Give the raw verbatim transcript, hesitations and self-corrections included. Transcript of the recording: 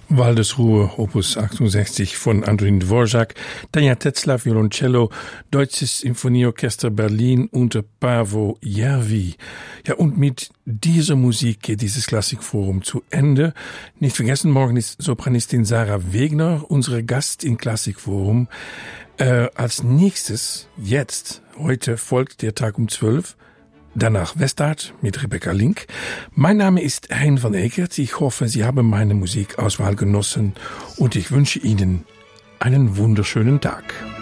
Waldesruhe, Opus achtundsechzig von Antonin Dvorak, Tanja Tetzlaff, Violoncello, Deutsches Sinfonieorchester Berlin unter Paavo Järvi. Ja, und mit dieser Musik geht dieses Klassikforum zu Ende. Nicht vergessen, morgen ist Sopranistin Sarah Wegner, unsere Gast im Klassikforum. Äh, als nächstes, jetzt, heute folgt der Tag um zwölf. Danach Westart mit Rebecca Link. Mein Name ist Hein van Ekert. Ich hoffe, Sie haben meine Musikauswahl genossen und ich wünsche Ihnen einen wunderschönen Tag.